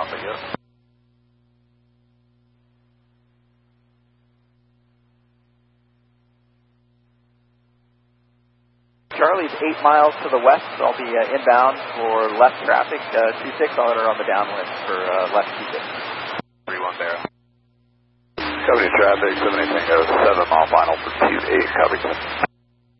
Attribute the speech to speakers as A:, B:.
A: Papa, yes.
B: Charlie's 8 miles to the west. I'll be inbound for left traffic. 26, I'll enter on the downwind for left 26.
A: 31 Barrow. Copy traffic, 70 Tango, 7 mile final for 28, copy.